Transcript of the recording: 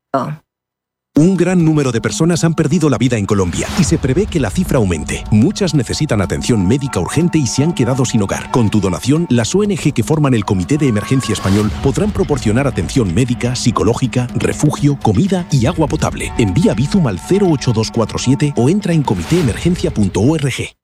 Un gran número de personas han perdido la vida en Colombia y se prevé que la cifra aumente. Muchas necesitan atención médica urgente y se han quedado sin hogar. Con tu donación, las ONG que forman el Comité de Emergencia Español podrán proporcionar atención médica, psicológica, refugio, comida y agua potable. Envía Bizum al 08247 o entra en comitéemergencia.org.